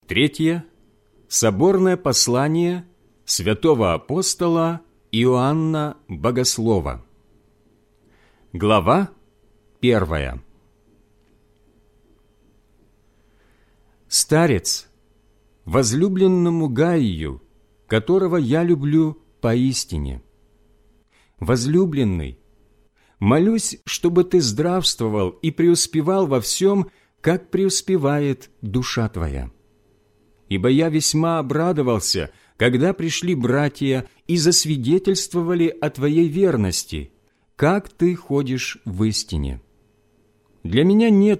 Третье. Соборное послание святого апостола Иоанна Богослова. Глава 1. Старец, возлюбленному Гаию, которого я люблю поистине. Возлюбленный, молюсь, чтобы ты здравствовал и преуспевал во всем, как преуспевает душа твоя. Ибо я весьма обрадовался, когда пришли братья и засвидетельствовали о твоей верности, как ты ходишь в истине. Для меня нет